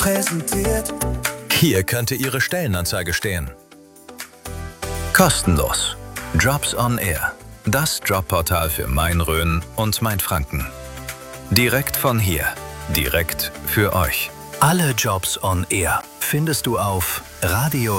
präsentiert. Hier könnte Ihre Stellenanzeige stehen. Kostenlos. Jobs on Air. Das Jobportal für Main-Rhön und Mainfranken. Direkt von hier. Direkt für euch. Alle Jobs on Air findest du auf Radio